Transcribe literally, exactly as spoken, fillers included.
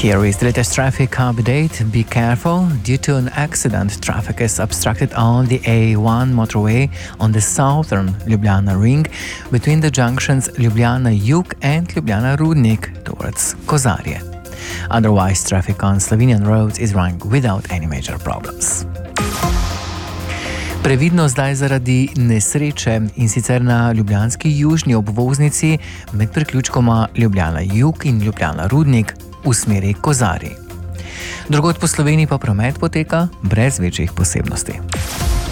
Here is the latest traffic update. Be careful. Due to an accident, traffic is obstructed on the A one motorway on the southern Ljubljana ring between the junctions Ljubljana Jug and Ljubljana Rudnik towards Kozarje. Otherwise, traffic on Slovenian roads is running without any major problems. Previdno zdaj zaradi nesreče, in sicer na ljubljanski južni obvoznici med priključkoma Ljubljana Jug in Ljubljana Rudnik v smeri Kozarij. Drugod po Sloveniji pa promet poteka brez večjih posebnosti.